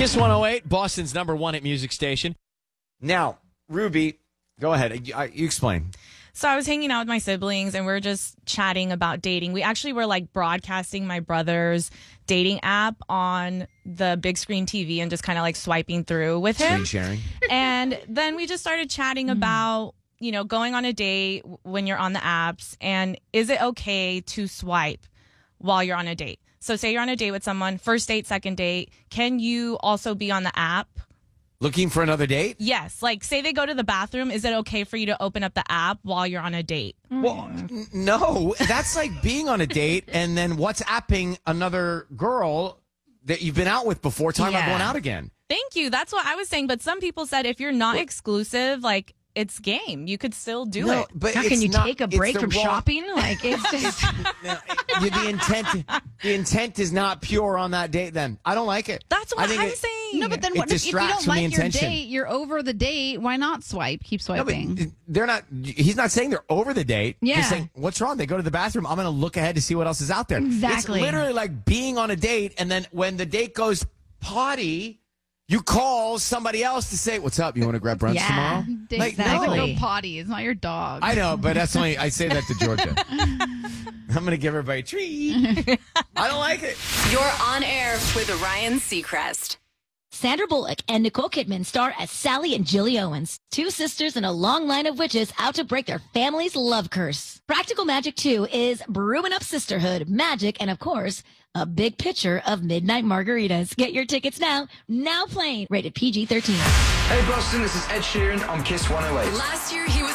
Kiss 108, Boston's #1 hit music station. Now, Ruby, go ahead. You explain. So I was hanging out with my siblings and we are just chatting about dating. We actually were like broadcasting my brother's dating app on the big screen TV and just kind of like swiping through with him. Screen sharing. And then we just started chatting about, going on a date when you're on the apps, and is it okay to swipe while you're on a date? So say you're on a date with someone, first date, second date, can you also be on the app? Looking for another date? Yes. Like, say they go to the bathroom. Is it okay for you to open up the app while you're on a date? Well, no. That's like being on a date and then WhatsApping another girl that you've been out with before, talking about going out again. Thank you. That's what I was saying. But some people said if you're not exclusive, like, it's game. You could still do it. But How can you take a break from shopping? Like, it's just... the intent is not pure on that date then. I don't like it. That's what I'm saying. No, but then It what if you distracts don't from the like your intention. date, you're over the date, why not swipe? Keep swiping. No, but they're not. He's not saying they're over the date. Yeah. He's saying, what's wrong? They go to the bathroom. I'm going to look ahead to see what else is out there. Exactly. It's literally like being on a date, and then when the date goes potty, you call somebody else to say, what's up? You want to grab brunch tomorrow? Like, Exactly. no. Go potty. It's not your dog. I know, but that's only, I say that to Georgia. I'm going to give everybody a treat. I don't like it. You're on air with Ryan Seacrest. Sandra Bullock and Nicole Kidman star as Sally and Jilly Owens, two sisters in a long line of witches out to break their family's love curse. Practical Magic 2 is brewing up sisterhood, magic, and of course, a big pitcher of midnight margaritas. Get your tickets now. Now playing. Rated PG-13. Hey Boston, this is Ed Sheeran on Kiss 108. Last year he was